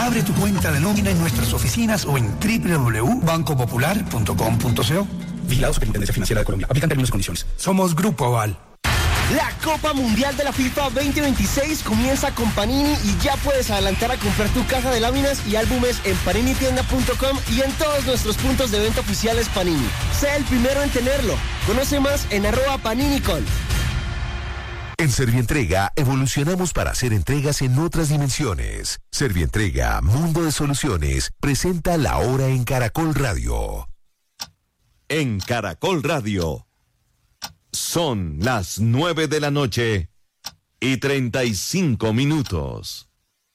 Abre tu cuenta de nómina en nuestras oficinas o en www.bancopopular.com.co. Vigilado Superintendencia Financiera de Colombia. Aplican términos y condiciones. Somos Grupo Aval. La Copa Mundial de la FIFA 2026 comienza con Panini y ya puedes adelantar a comprar tu caja de láminas y álbumes en paninitienda.com y en todos nuestros puntos de venta oficiales Panini. Sea el primero en tenerlo. Conoce más en @paninicol. En Servientrega evolucionamos para hacer entregas en otras dimensiones. Servientrega, Mundo de Soluciones, presenta La Hora en Caracol Radio. En Caracol Radio. Son las 9 de la noche y 35 minutos.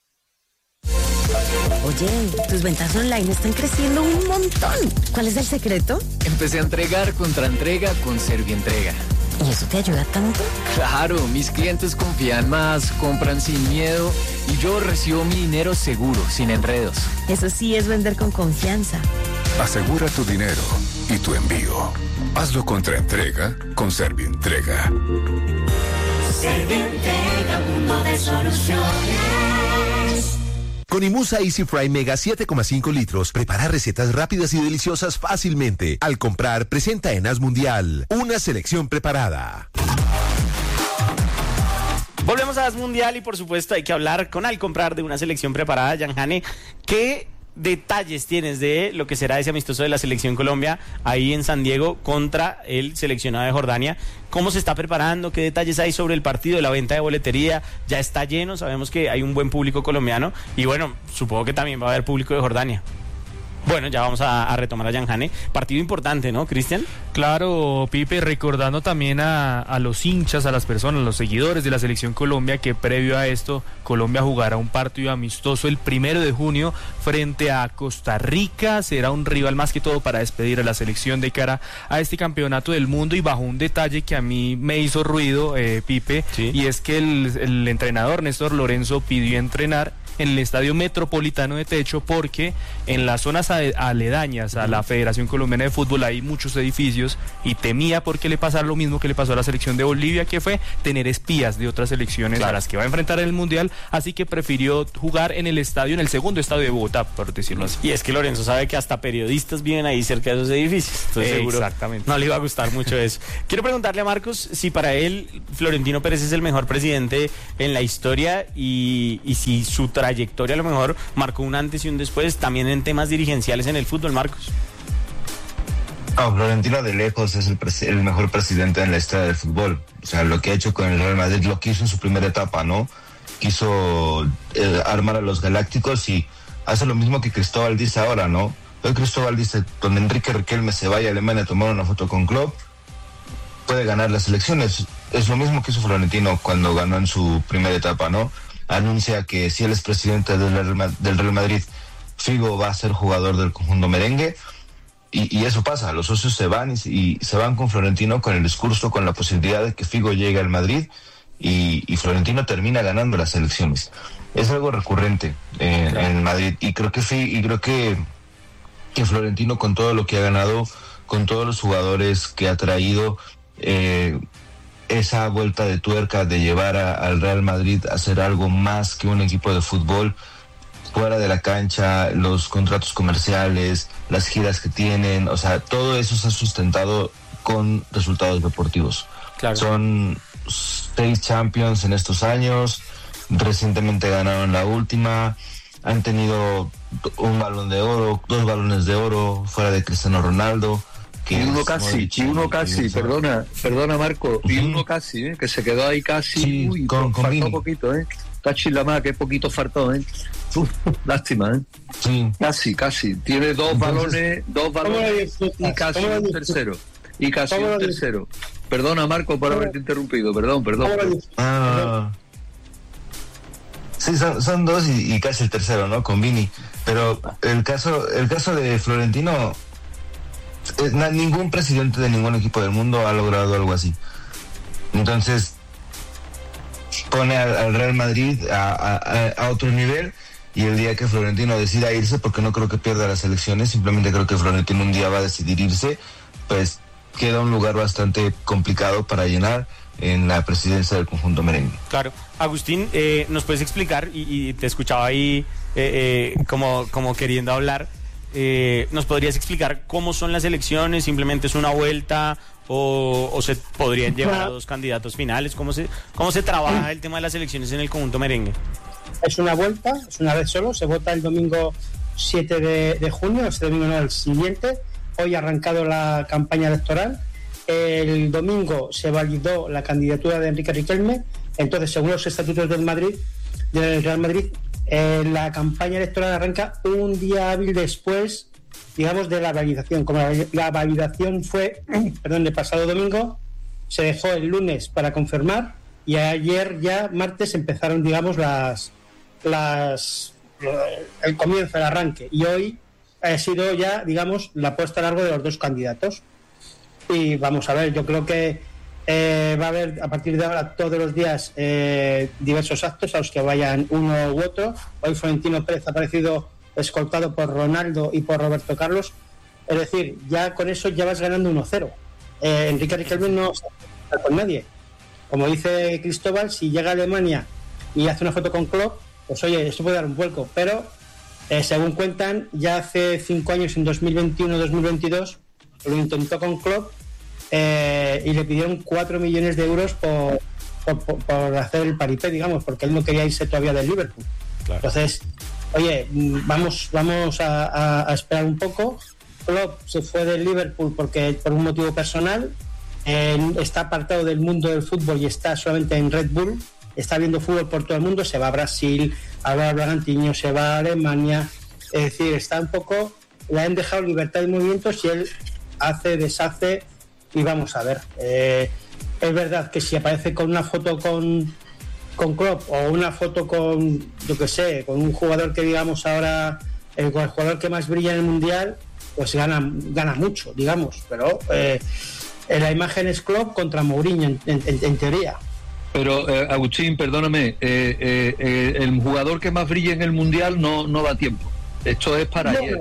Oye, tus ventas online están creciendo un montón. ¿Cuál es el secreto? Empecé a entregar contra entrega con Servientrega. ¿Y eso te ayuda tanto? Claro, mis clientes confían más, compran sin miedo y yo recibo mi dinero seguro, sin enredos. Eso sí es vender con confianza. Asegura tu dinero y tu envío. Hazlo contra entrega con Servientrega. Servientrega, mundo de soluciones. Con Imusa Easy Fry Mega 7,5 litros, prepara recetas rápidas y deliciosas fácilmente. Al comprar, presenta en As Mundial, una selección preparada. Volvemos a As Mundial y por supuesto hay que hablar con Al comprar de una selección preparada. Yanjane, ¿qué detalles tienes de lo que será ese amistoso de la Selección Colombia ahí en San Diego contra el seleccionado de Jordania? ¿Cómo se está preparando? ¿Qué detalles hay sobre el partido, la venta de boletería? Ya está lleno, sabemos que hay un buen público colombiano y bueno, supongo que también va a haber público de Jordania. Bueno, ya vamos a retomar a Yanjane. Partido importante, ¿no, Cristian? Claro, Pipe, recordando también a los hinchas, a las personas, los seguidores de la Selección Colombia, que previo a esto, Colombia jugará un partido amistoso el 1 de junio frente a Costa Rica. Será un rival más que todo para despedir a la selección de cara a este campeonato del mundo y bajo un detalle que a mí me hizo ruido, Pipe, ¿sí? Y es que el entrenador Néstor Lorenzo pidió entrenar en el Estadio Metropolitano de Techo porque en las zonas aledañas a la Federación Colombiana de Fútbol hay muchos edificios y temía porque le pasara lo mismo que le pasó a la selección de Bolivia, que fue tener espías de otras selecciones, claro, a las que va a enfrentar en el Mundial, así que prefirió jugar en el estadio, en el segundo estadio de Bogotá, por decirlo así. Y es que Lorenzo sabe que hasta periodistas viven ahí cerca de esos edificios, entonces seguro no le iba a gustar mucho eso. Quiero preguntarle a Marcos si para él Florentino Pérez es el mejor presidente en la historia y si su trayectoria a lo mejor marcó un antes y un después también en temas dirigenciales en el fútbol, Marcos. No, Florentino de lejos es el mejor presidente en la historia del fútbol. O sea, lo que ha hecho con el Real Madrid lo quiso en su primera etapa, ¿no? Quiso armar a los Galácticos y hace lo mismo que Cristóbal dice ahora, ¿no? Hoy Cristóbal dice, donde Enrique Riquelme se vaya a Alemania a tomar una foto con Klopp, puede ganar las elecciones. Es lo mismo que hizo Florentino cuando ganó en su primera etapa, ¿no? Anuncia que si él es presidente del Real Madrid, Figo va a ser jugador del conjunto merengue y eso pasa, los socios se van y se van con Florentino con el discurso, con la posibilidad de que Figo llegue al Madrid y Florentino termina ganando las elecciones. Es algo recurrente en Madrid y creo que Florentino, con todo lo que ha ganado, con todos los jugadores que ha traído, esa vuelta de tuerca de llevar al Real Madrid a hacer algo más que un equipo de fútbol fuera de la cancha, los contratos comerciales, las giras que tienen, o sea, todo eso se ha sustentado con resultados deportivos. Claro. Son 6 Champions en estos años, recientemente ganaron la última, han tenido un balón de oro, 2 balones de oro fuera de Cristiano Ronaldo. Y uno casi, perdona Marco, y uno casi, que se quedó ahí casi, sí, faltó Vini. Poquito, Cachi la más, que poquito faltó, lástima, sí. Casi, tiene dos balones y casi un tercero, perdona Marco por haberte interrumpido, perdón. Sí, son 2 y casi el tercero, ¿no? Con Vini, pero el caso de Florentino, ningún presidente de ningún equipo del mundo ha logrado algo así. Entonces pone al Real Madrid a otro nivel y el día que Florentino decida irse, porque no creo que pierda las elecciones, simplemente creo que Florentino un día va a decidir irse, pues queda un lugar bastante complicado para llenar en la presidencia del conjunto merengue. Claro. Agustín, ¿nos puedes explicar? Y te escuchaba ahí como queriendo hablar. ¿Nos podrías explicar cómo son las elecciones? ¿Simplemente es una vuelta o se podrían llevar a dos candidatos finales? ¿Cómo se trabaja el tema de las elecciones en el conjunto merengue? Es una vuelta, es una vez solo, se vota el domingo 7 de junio, este domingo no, el siguiente. Hoy ha arrancado la campaña electoral. El domingo se validó la candidatura de Enrique Riquelme. Entonces, según los estatutos del Real Madrid, la campaña electoral arranca un día hábil después, digamos, de la validación. Como la validación fue, el pasado domingo, se dejó el lunes para confirmar, y ayer ya, martes, empezaron, digamos, el comienzo, el arranque, y hoy ha sido ya, digamos, la puesta a largo de los dos candidatos. Y vamos a ver, yo creo que va a haber a partir de ahora todos los días diversos actos a los que vayan uno u otro. Hoy Florentino Pérez ha aparecido escoltado por Ronaldo y por Roberto Carlos. Es decir, ya con eso ya vas ganando 1-0. Enrique Riquelme no se va con nadie. Como dice Cristóbal, si llega a Alemania y hace una foto con Klopp, pues oye, esto puede dar un vuelco. Pero según cuentan, ya hace 5 años, en 2021-2022, lo intentó con Klopp y le pidieron 4 millones de euros por hacer el paripé, digamos, porque él no quería irse todavía del Liverpool. Claro. Entonces, oye, vamos a esperar un poco. Klopp se fue del Liverpool por un motivo personal. Está apartado del mundo del fútbol y está solamente en Red Bull. Está viendo fútbol por todo el mundo. Se va a Brasil, a Bragantino, se va a Alemania. Es decir, está un poco... Le han dejado libertad de movimientos y él hace, deshace, y vamos a ver. Es verdad que si aparece con una foto con Klopp o una foto con, yo que sé, con un jugador que digamos ahora, el jugador que más brilla en el Mundial, pues gana mucho, digamos, pero la imagen es Klopp contra Mourinho en teoría. Pero Agustín, perdóname, el jugador que más brilla en el Mundial no da tiempo. Esto es para ayer.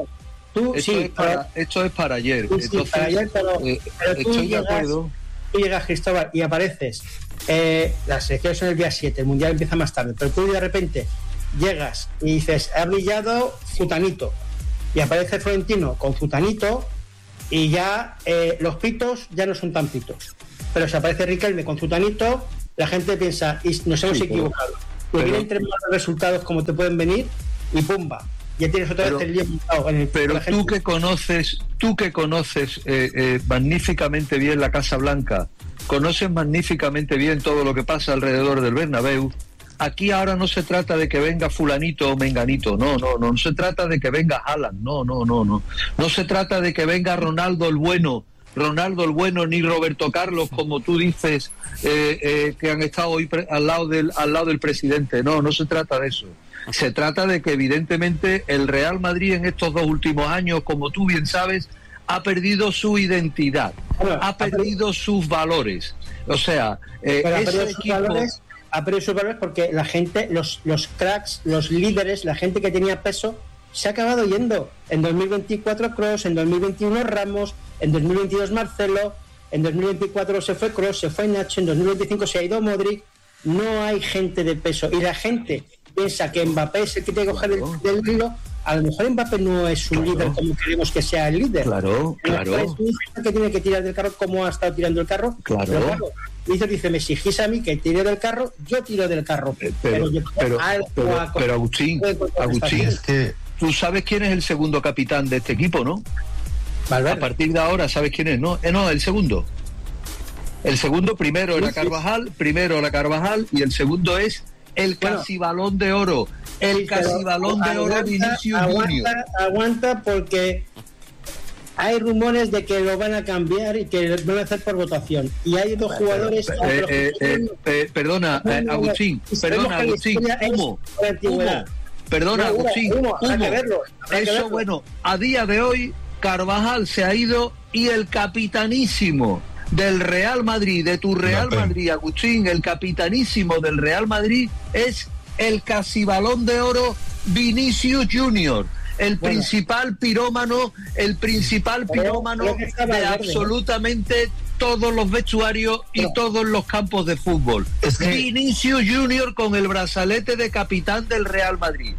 Esto es para ayer. Sí, entonces, para ayer, pero estoy de acuerdo. Tú llegas, Cristóbal, y apareces. Las elecciones son el día 7, el Mundial empieza más tarde, pero tú de repente llegas y dices, ha brillado Futanito, y aparece Florentino con Futanito, y ya los pitos ya no son tan pitos. Pero si aparece Riquelme con Futanito, la gente piensa, y nos hemos equivocado. Pero vienen 3 malos resultados como te pueden venir, y pumba. Ya tienes otra vez el lío montado en el... Pero tú que conoces magníficamente bien la Casa Blanca, conoces magníficamente bien todo lo que pasa alrededor del Bernabéu. Aquí ahora no se trata de que venga fulanito o menganito, no se trata de que venga Haaland, no se trata de que venga Ronaldo el bueno, ni Roberto Carlos, como tú dices, que han estado hoy al lado del presidente. No se trata de eso. Se trata de que evidentemente el Real Madrid en estos 2 últimos años, como tú bien sabes, ha perdido su identidad, ha perdido sus valores. O sea, ese equipo... Ha perdido sus valores porque la gente, los cracks, los líderes, la gente que tenía peso, se ha acabado yendo. En 2024 Kroos, en 2021 Ramos, en 2022 Marcelo, en 2024 se fue Kroos, se fue Nacho, en 2025 se ha ido Modric. No hay gente de peso. Y la gente piensa que Mbappé es el que tiene que coger del hilo. A lo mejor Mbappé no es un líder como queremos que sea el líder. Claro. Es un que tiene que tirar del carro como ha estado tirando el carro. Claro. Dice, me exigís a mí que tire del carro, yo tiro del carro. Pero Agustín, es que tú sabes quién es el segundo capitán de este equipo, ¿no? Valverde. A partir de ahora sabes quién es, ¿no? El segundo. El segundo primero era Carvajal, y el segundo es el casi balón de oro. Casi balón de oro Vinicius Junior. Aguanta porque hay rumores de que lo van a cambiar y que lo van a hacer por votación. Y hay 2 jugadores... Perdona, Agustín. Humo. Perdona, Agustín. Eso, bueno, a día de hoy, Carvajal se ha ido y el capitanísimo del Real Madrid, de tu Real Madrid, Agustín, el capitanísimo del Real Madrid es el casi balón de oro Vinicius Junior, el principal pirómano de absolutamente todos los vestuarios y todos los campos de fútbol. Vinicius Junior con el brazalete de capitán del Real Madrid.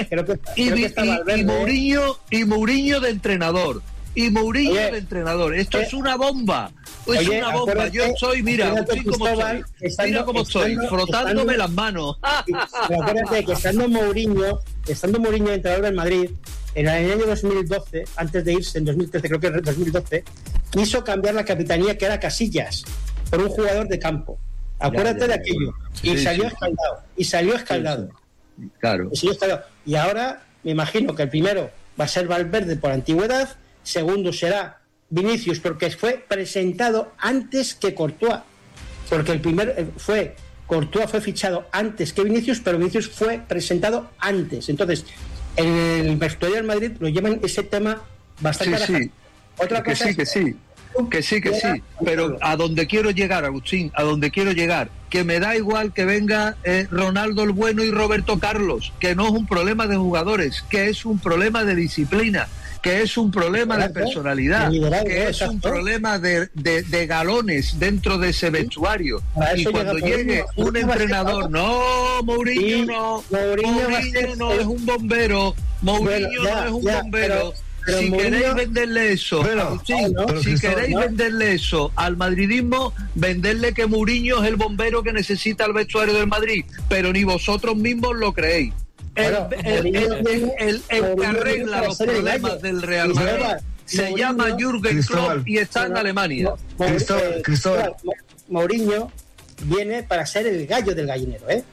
Y Mourinho de entrenador. Esto es una bomba. Es una bomba. Yo estoy, mira cómo estoy, frotándome las manos. Acuérdate que estando Mourinho entrenador del Madrid, en el año 2012, antes de irse, en 2013, creo que es 2012, quiso cambiar la capitanía, que era Casillas, por un jugador de campo. Acuérdate de aquello. Y salió escaldado. Claro. Y ahora, me imagino que el primero va a ser Valverde por antigüedad, segundo será Vinicius, porque fue presentado antes que Courtois, porque el primero Courtois fue fichado antes que Vinicius, pero Vinicius fue presentado antes. Entonces, el vestuario del Madrid lo llevan ese tema bastante Otra cosa que sí. Pero a donde quiero llegar, Agustín, que me da igual que venga Ronaldo el Bueno y Roberto Carlos, que no es un problema de jugadores, que es un problema de disciplina, que es un problema de personalidad, que es un problema de galones dentro de ese vestuario. Y cuando llegue un entrenador, Mourinho no es un bombero, Mourinho no es un bombero. Si queréis venderle eso, queréis venderle eso al madridismo, venderle que Mourinho es el bombero que necesita el vestuario del Madrid, pero ni vosotros mismos lo creéis. El que arregla los problemas del Real Madrid se llama Jürgen Klopp y está en Alemania. Cristóbal, Mourinho viene para ser el gallo del gallinero, ¿eh?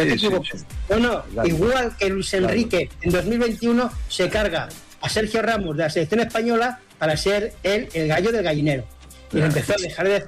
Igual que Luis Enrique en 2021 se carga a Sergio Ramos de la selección española para ser él el gallo del gallinero. Y empezó a dejar de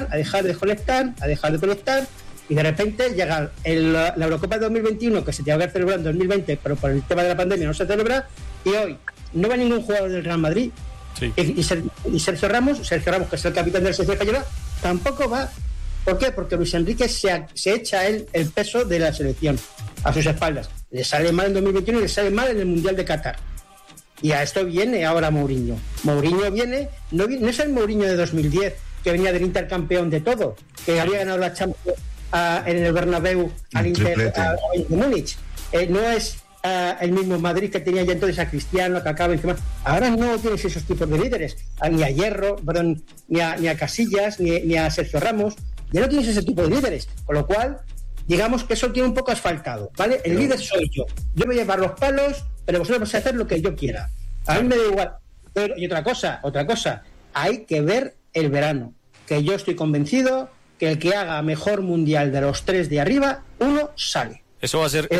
conectar, y de repente llega la Eurocopa de 2021, que se tenía que haber celebrado en 2020, pero por el tema de la pandemia no se celebra, y hoy no va ningún jugador del Real Madrid. Y Sergio Ramos, que es el capitán de la selección española, tampoco va. ¿Por qué? Porque Luis Enrique se echa él el peso de la selección a sus espaldas. Le sale mal en 2021 y le sale mal en el Mundial de Qatar. Y a esto viene ahora Mourinho. Mourinho viene, no es el Mourinho de 2010, que venía del Inter campeón de todo, que había ganado la Champions en el Bernabéu al Inter de Múnich. No es el mismo Madrid que tenía ya entonces a Cristiano, a Kaká, Benzema. Ahora no tienes esos tipos de líderes, ni a Hierro, ni a Casillas, ni a Sergio Ramos. Ya no tienes ese tipo de líderes, con lo cual digamos que eso tiene un poco asfaltado, ¿vale? El líder soy yo. Yo voy a llevar los palos, pero vosotros vais a hacer lo que yo quiera. A mí me da igual. Pero, y otra cosa, hay que ver el verano, que yo estoy convencido que el que haga mejor mundial de los tres de arriba, uno sale. Eso va a ser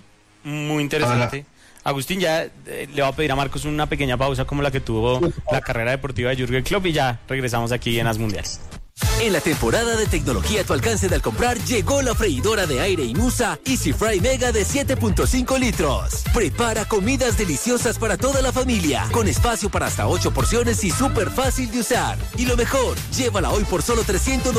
muy interesante. Agustín, ya le va a pedir a Marcos una pequeña pausa como la que tuvo la carrera deportiva de Jürgen Klopp y ya regresamos aquí en As Mundial. En la temporada de tecnología a tu alcance de al comprar, llegó la freidora de aire Inusa Easy Fry Mega de 7.5 litros. Prepara comidas deliciosas para toda la familia, con espacio para hasta 8 porciones y súper fácil de usar. Y lo mejor, llévala hoy por solo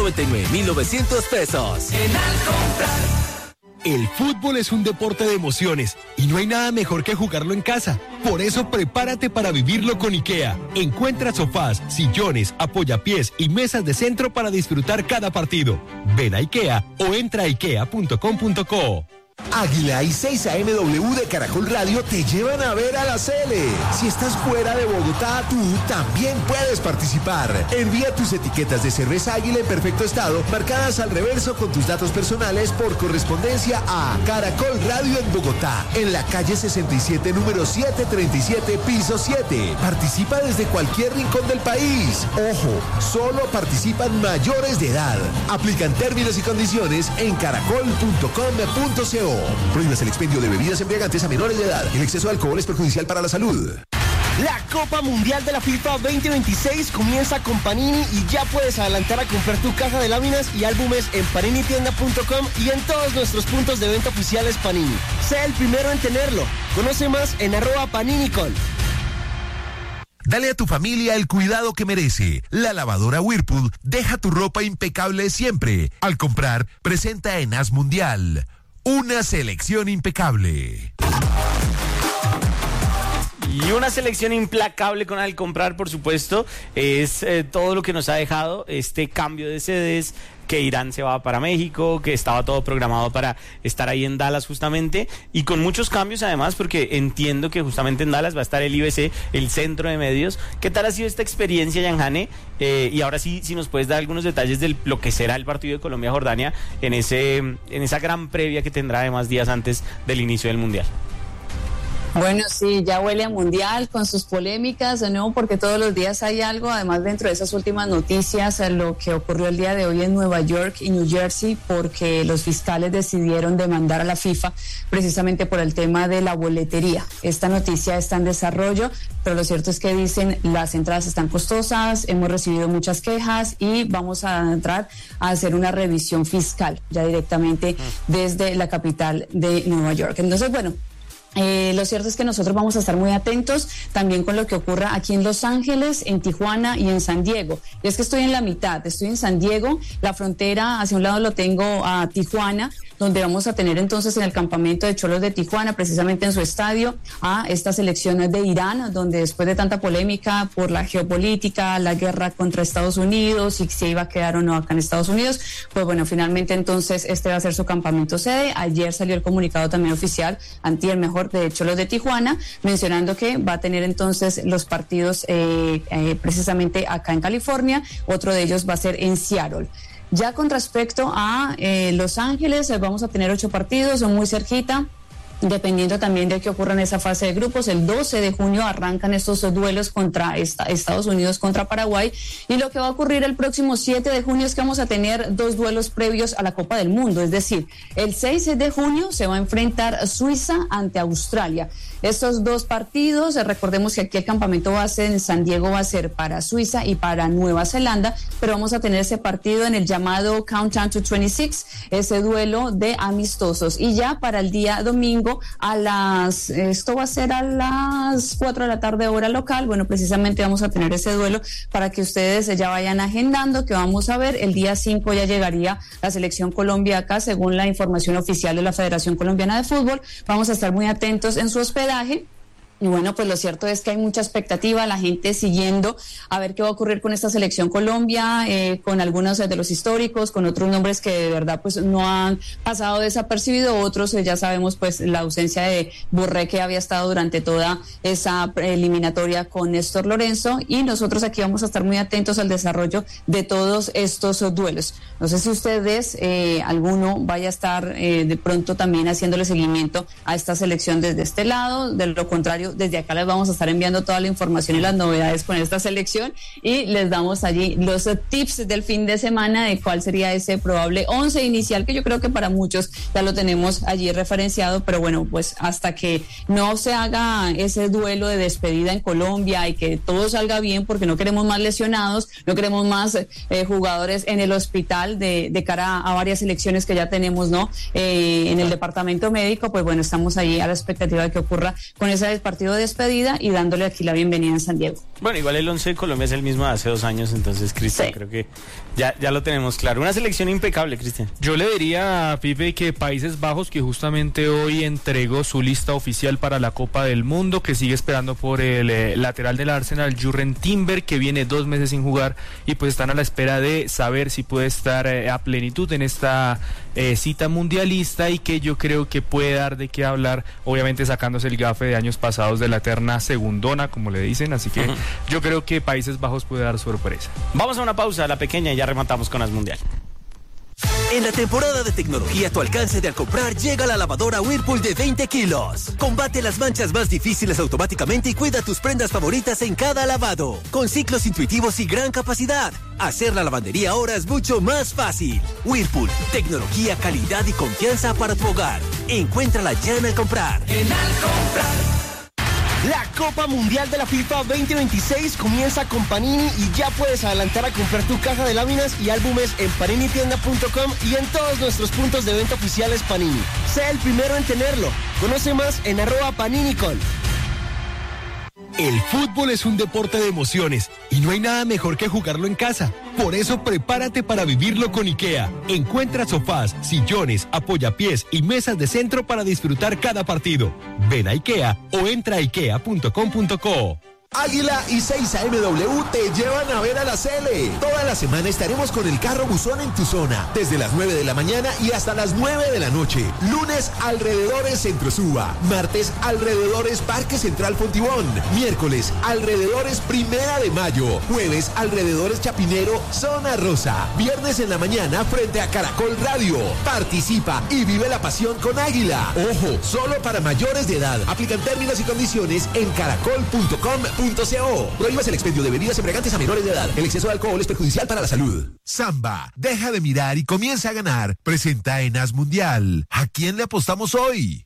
399,900 pesos. En Al Comprar. El fútbol es un deporte de emociones y no hay nada mejor que jugarlo en casa. Por eso prepárate para vivirlo con IKEA. Encuentra sofás, sillones, apoyapiés y mesas de centro para disfrutar cada partido. Ven a IKEA o entra a ikea.com.co. Águila y 6am de Caracol Radio te llevan a ver a la Sele. Si estás fuera de Bogotá, tú también puedes participar. Envía tus etiquetas de cerveza Águila en perfecto estado, marcadas al reverso con tus datos personales por correspondencia a Caracol Radio en Bogotá, en la calle 67, número 737, piso 7. Participa desde cualquier rincón del país. Ojo, solo participan mayores de edad. Aplican términos y condiciones en caracol.com.co. Prohíbas el expendio de bebidas embriagantes a menores de edad. El exceso de alcohol es perjudicial para la salud. La Copa Mundial de la FIFA 2026 comienza con Panini y ya puedes adelantar a comprar tu caja de láminas y álbumes en paninitienda.com y en todos nuestros puntos de venta oficiales Panini. Sé el primero en tenerlo. Conoce más en @PaniniCol. Dale a tu familia el cuidado que merece. La lavadora Whirlpool deja tu ropa impecable siempre. Al comprar, presenta en As Mundial una selección impecable. Y Una selección implacable con Al Comprar, por supuesto, es todo lo que nos ha dejado este cambio de sedes, que Irán se va para México, que estaba todo programado para estar ahí en Dallas justamente, y con muchos cambios además, porque entiendo que justamente en Dallas va a estar el IBC, el centro de medios. ¿Qué tal ha sido esta experiencia, Yanjane? Y ahora sí, si nos puedes dar algunos detalles de lo que será el partido de Colombia-Jordania en esa gran previa que tendrá además días antes del inicio del Mundial. Bueno, sí, ya huele a mundial con sus polémicas, ¿no? Porque todos los días hay algo. Además, dentro de esas últimas noticias, lo que ocurrió el día de hoy en Nueva York y New Jersey, porque los fiscales decidieron demandar a la FIFA precisamente por el tema de la boletería. Esta noticia está en desarrollo, pero lo cierto es que dicen las entradas están costosas, hemos recibido muchas quejas y vamos a entrar a hacer una revisión fiscal ya directamente desde la capital de Nueva York. Entonces, bueno, lo cierto es que nosotros vamos a estar muy atentos también con lo que ocurra aquí en Los Ángeles, en Tijuana y en San Diego. Y es que estoy en la mitad, estoy en San Diego, la frontera hacia un lado lo tengo a Tijuana, donde vamos a tener entonces en el campamento de Cholos de Tijuana, precisamente en su estadio, a estas elecciones de Irán, donde después de tanta polémica por la geopolítica, la guerra contra Estados Unidos y si iba a quedar o no acá en Estados Unidos, pues bueno, finalmente entonces este va a ser su campamento sede. Ayer salió el comunicado también oficial, antier mejor, de Cholos de Tijuana, mencionando que va a tener entonces los partidos precisamente acá en California, otro de ellos va a ser en Seattle. Ya con respecto a Los Ángeles, vamos a tener 8 partidos, son muy cerquita, dependiendo también de qué ocurra en esa fase de grupos. El 12 de junio arrancan estos duelos contra Estados Unidos contra Paraguay, y lo que va a ocurrir el próximo 7 de junio es que vamos a tener 2 duelos previos a la Copa del Mundo, es decir, el 6 de junio se va a enfrentar Suiza ante Australia. Estos 2 partidos, recordemos que aquí el campamento base en San Diego va a ser para Suiza y para Nueva Zelanda, pero vamos a tener ese partido en el llamado Countdown to 26, ese duelo de amistosos. Y ya para el día domingo esto va a ser a las 4 de la tarde hora local, bueno, precisamente vamos a tener ese duelo para que ustedes ya vayan agendando, que vamos a ver, el día 5 ya llegaría la selección Colombia acá, según la información oficial de la Federación Colombiana de Fútbol. Vamos a estar muy atentos en su hospedaje. Y bueno, pues lo cierto es que hay mucha expectativa, la gente siguiendo a ver qué va a ocurrir con esta selección Colombia, con algunos de los históricos, con otros nombres que de verdad pues no han pasado desapercibidos, otros ya sabemos pues la ausencia de Borré, que había estado durante toda esa eliminatoria con Néstor Lorenzo, y nosotros aquí vamos a estar muy atentos al desarrollo de todos estos duelos. No sé si ustedes, alguno vaya a estar de pronto también haciéndole seguimiento a esta selección desde este lado. De lo contrario, desde acá les vamos a estar enviando toda la información y las novedades con esta selección, y les damos allí los tips del fin de semana de cuál sería ese probable 11 inicial, que yo creo que para muchos ya lo tenemos allí referenciado, pero bueno, pues hasta que no se haga ese duelo de despedida en Colombia y que todo salga bien, porque no queremos más lesionados, no queremos más jugadores en el hospital de cara a varias elecciones que ya tenemos, ¿no? En el departamento médico, pues bueno, estamos ahí a la expectativa de que ocurra con ese partido de despedida y dándole aquí la bienvenida en San Diego. Bueno, igual el 11 de Colombia es el mismo de hace 2 años, entonces, Cristian, sí, creo que ya lo tenemos claro. Una selección impecable, Cristian. Yo le diría a Pipe que Países Bajos, que justamente hoy entregó su lista oficial para la Copa del Mundo, que sigue esperando por el lateral del Arsenal, Jurgen Timber, que viene 2 meses sin jugar, y pues están a la espera de saber si puede estar a plenitud en esta cita mundialista, y que yo creo que puede dar de qué hablar, obviamente sacándose el gafe de años pasados de la eterna segundona, como le dicen, así que yo creo que Países Bajos puede dar sorpresa. Vamos a una pausa, la pequeña, y ya rematamos con las mundial. En la temporada de tecnología a tu alcance de Al Comprar llega la lavadora Whirlpool de 20 kilos. Combate las manchas más difíciles automáticamente y cuida tus prendas favoritas en cada lavado. Con ciclos intuitivos y gran capacidad, hacer la lavandería ahora es mucho más fácil. Whirlpool, tecnología, calidad y confianza para tu hogar. Encuéntrala ya en Al Comprar. En Al Comprar. La Copa Mundial de la FIFA 2026 comienza con Panini, y ya puedes adelantar a comprar tu caja de láminas y álbumes en paninitienda.com y en todos nuestros puntos de venta oficiales Panini. Sé el primero en tenerlo. Conoce más en @paninicol. El fútbol es un deporte de emociones y no hay nada mejor que jugarlo en casa. Por eso prepárate para vivirlo con IKEA. Encuentra sofás, sillones, apoyapiés y mesas de centro para disfrutar cada partido. Ven a IKEA o entra a ikea.com.co. Águila y 6AMW te llevan a ver a la Cele. Toda la semana estaremos con el carro buzón en tu zona, desde las 9 de la mañana y hasta las 9 de la noche. Lunes, alrededores Centro Suba. Martes, alrededores Parque Central Fontibón. Miércoles, alrededores Primera de Mayo. Jueves, alrededores Chapinero, Zona Rosa. Viernes en la mañana, frente a Caracol Radio. Participa y vive la pasión con Águila. Ojo, solo para mayores de edad. Aplican términos y condiciones en caracol.com.co. Prohíbas el expendio de bebidas embriagantes a menores de edad. El exceso de alcohol es perjudicial para la salud. Samba, deja de mirar y comienza a ganar. Presenta en As Mundial. ¿A quién le apostamos hoy?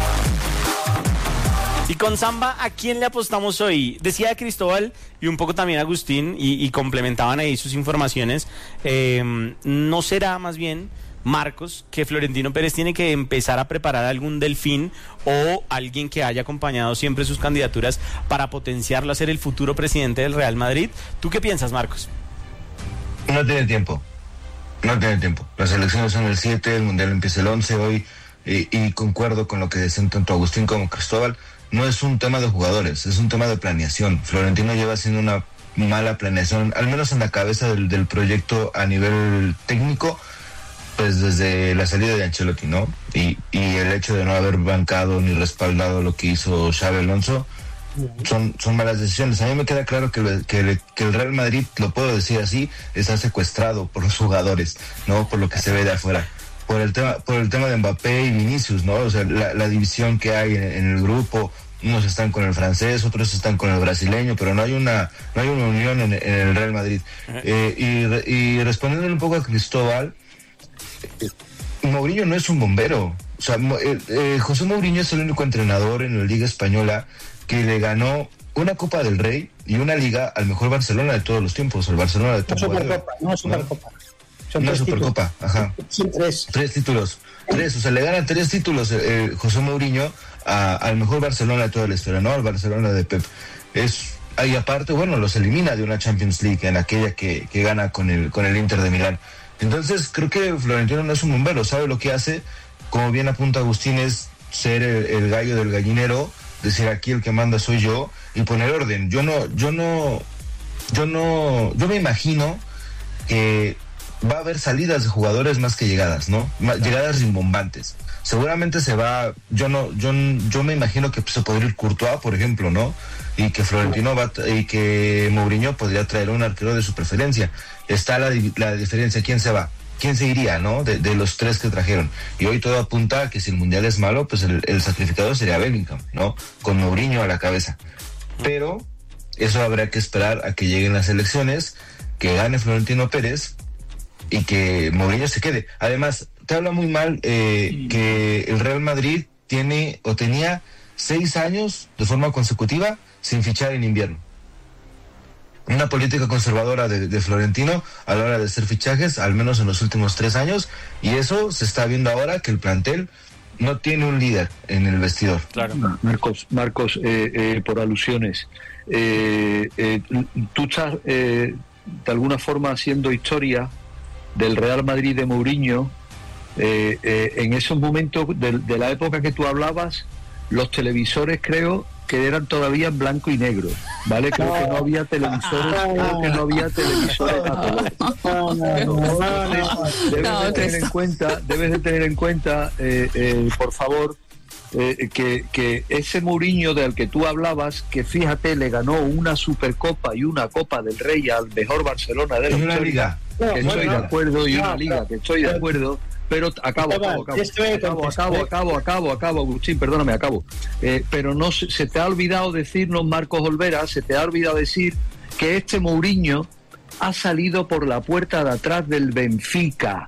Y con Samba, ¿a quién le apostamos hoy? Decía Cristóbal y un poco también Agustín, y complementaban ahí sus informaciones. ¿No será más bien, Marcos, que Florentino Pérez tiene que empezar a preparar algún delfín o alguien que haya acompañado siempre sus candidaturas para potenciarlo a ser el futuro presidente del Real Madrid? ¿Tú qué piensas, Marcos? No tiene tiempo. Las elecciones son el 7, el Mundial empieza el 11 hoy, y concuerdo con lo que decían tanto Agustín como Cristóbal. No es un tema de jugadores, es un tema de planeación. Florentino lleva haciendo una mala planeación, al menos en la cabeza del proyecto a nivel técnico, pues desde la salida de Ancelotti, ¿no? Y el hecho de no haber bancado ni respaldado lo que hizo Xabi Alonso son malas decisiones. A mí me queda claro que el Real Madrid, lo puedo decir así, está secuestrado por los jugadores, ¿no? Por lo que se ve de afuera. Por el tema de Mbappé y Vinicius, ¿no? O sea, la división que hay en el grupo. Unos están con el francés, otros están con el brasileño, pero no hay una unión en el Real Madrid. Y respondiéndole un poco a Cristóbal, Mourinho no es un bombero. O sea, José Mourinho es el único entrenador en la Liga Española que le ganó una Copa del Rey y una Liga al mejor Barcelona de todos los tiempos, el Barcelona de todos los tiempos. No es Supercopa. Son Supercopa, ajá. Son tres. 3 títulos. 3, o sea, le gana 3 títulos José Mourinho al mejor Barcelona de toda la historia, ¿no? Al Barcelona de Pep. Y aparte, bueno, los elimina de una Champions League en aquella que gana con el Inter de Milán. Entonces, creo que Florentino no es un bombero, sabe lo que hace. Como bien apunta Agustín, es ser el gallo del gallinero, decir aquí el que manda soy yo y poner orden. Yo me imagino que va a haber salidas de jugadores más que llegadas, ¿no? Llegadas rimbombantes. Seguramente se va, yo me imagino que se podría ir Courtois, por ejemplo, ¿no? Y que Florentino y que Mourinho podría traer un arquero de su preferencia. Está la diferencia, ¿quién se va? ¿Quién se iría, no? De los 3 que trajeron. Y hoy todo apunta a que si el Mundial es malo, pues el sacrificado sería Bellingham, ¿no? Con Mourinho a la cabeza. Pero eso habrá que esperar a que lleguen las elecciones, que gane Florentino Pérez y que Mourinho se quede. Además, te habla muy mal que el Real Madrid tenía 6 años de forma consecutiva sin fichar en invierno. Una política conservadora de Florentino a la hora de hacer fichajes, al menos en los últimos 3 años, y eso se está viendo ahora que el plantel no tiene un líder en el vestidor. Claro. Marcos, por alusiones, tú estás de alguna forma haciendo historia del Real Madrid de Mourinho. En esos momentos de la época que tú hablabas, los televisores creo que eran todavía en blanco y negro, ¿vale? Creo que no había televisores Debes de tener en cuenta, por favor, que ese Mourinho del que tú hablabas, que fíjate, le ganó una Supercopa y una Copa del Rey al mejor Barcelona de la historia, que estoy de acuerdo, y una liga que estoy de acuerdo. Pero acabo, Agustín, perdóname, pero no se te ha olvidado decirnos, Marcos Olvera, se te ha olvidado decir que este Mourinho ha salido por la puerta de atrás del Benfica,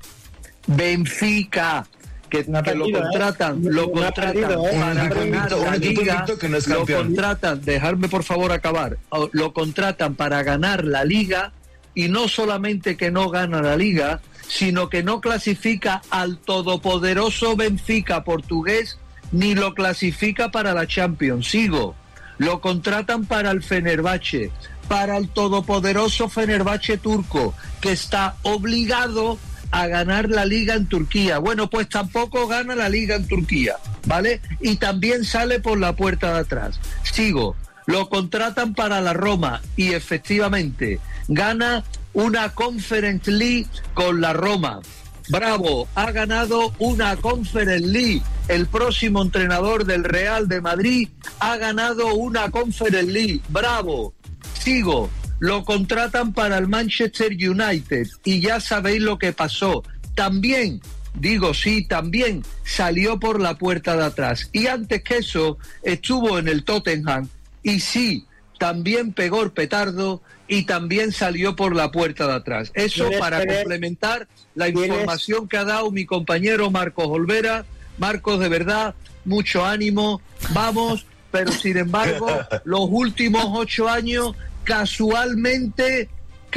que lo contratan para ganar la liga, que no es campeón. Lo contratan, dejadme por favor acabar, lo contratan para ganar la liga, y no solamente que no gana la liga, sino que no clasifica al todopoderoso Benfica portugués, ni lo clasifica para la Champions. lo contratan para el Fenerbahce, para el todopoderoso Fenerbahce turco, que está obligado a ganar la liga en Turquía. Bueno, pues tampoco gana la liga en Turquía, ¿vale? Y también sale por la puerta de atrás. Sigo, lo contratan para la Roma y efectivamente gana una Conference League con la Roma. Bravo, ha ganado una Conference League. El próximo entrenador del Real de Madrid ha ganado una Conference League. Bravo. Sigo, lo contratan para el Manchester United y ya sabéis lo que pasó. También, digo sí, también salió por la puerta de atrás. Y antes que eso, estuvo en el Tottenham y sí, también pegó el petardo y también salió por la puerta de atrás. Eso para complementar la información que ha dado mi compañero Marcos Olvera. Marcos, de verdad, mucho ánimo, vamos, pero sin embargo, los últimos 8 años, casualmente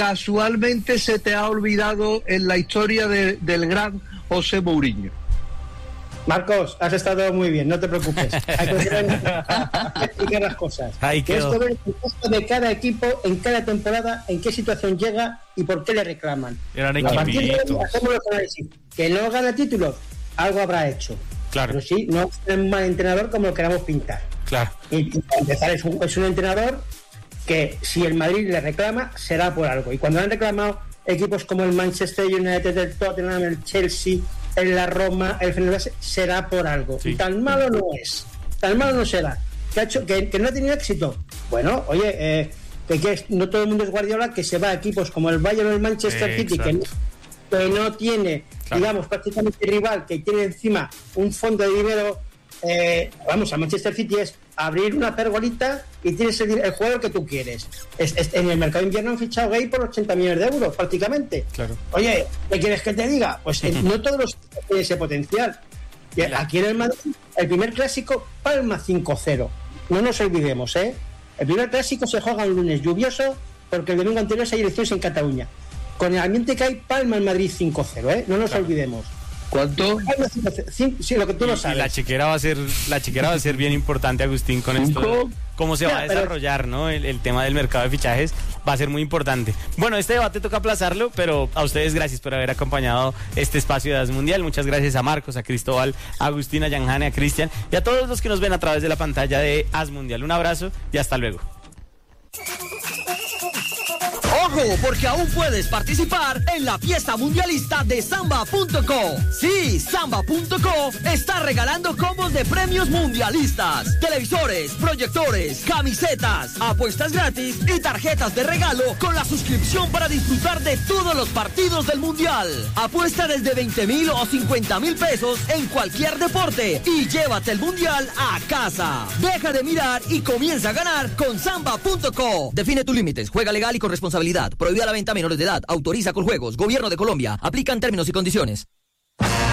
se te ha olvidado en la historia del gran José Mourinho. Marcos, has estado muy bien, no te preocupes. Hay que explicar las cosas. Esto es el costo de cada equipo en cada temporada, en qué situación llega y por qué le reclaman. Eran equipitos. Hacemos los análisis. Que no gana títulos, algo habrá hecho. Claro. Pero sí, no es un mal entrenador como lo queramos pintar. Claro. Y para empezar, es un entrenador que si el Madrid le reclama, será por algo. Y cuando han reclamado equipos como el Manchester United, el Tottenham, el Chelsea, la Roma, el Fenerbahce, será por algo. Sí. Tan malo no es, tan malo no será. Que no ha tenido éxito. Bueno, oye, que no todo el mundo es Guardiola, que se va a equipos como el Bayern o el Manchester City, que no tiene, digamos, prácticamente rival, que tiene encima un fondo de dinero. Vamos, a Manchester City es abrir una pergolita y tienes el jugador que tú quieres. En el mercado de invierno han fichado Gay por 80 millones de euros prácticamente. Claro. Oye, ¿qué quieres que te diga? Pues no todos los tienen ese potencial. Aquí en el Madrid, el primer clásico, Palma 5-0. No nos olvidemos, ¿eh? El primer clásico se juega un lunes lluvioso porque el domingo anterior hay elecciones en Cataluña. Con el ambiente que hay, Palma en Madrid 5-0, ¿eh? No nos olvidemos. ¿Cuánto? Sí, lo que tú no sabes. Y la chequera va a ser bien importante, Agustín, con esto. Cómo se va a desarrollar, ¿no? El tema del mercado de fichajes va a ser muy importante. Bueno, este debate toca aplazarlo, pero a ustedes gracias por haber acompañado este espacio de AS Mundial. Muchas gracias a Marcos, a Cristóbal, a Agustín, a Yanjane, a Cristian y a todos los que nos ven a través de la pantalla de AS Mundial. Un abrazo y hasta luego. ¡Ojo! Porque aún puedes participar en la fiesta mundialista de Samba.co. Sí, Samba.co está regalando combos de premios mundialistas, televisores, proyectores, camisetas, apuestas gratis y tarjetas de regalo con la suscripción para disfrutar de todos los partidos del mundial. Apuesta desde 20,000 o 50,000 pesos en cualquier deporte y llévate el mundial a casa. Deja de mirar y comienza a ganar con Samba.co. Define tus límites, juega legal y con responsabilidad. Prohibida la venta a menores de edad. Autoriza con juegos. Gobierno de Colombia. Aplican términos y condiciones.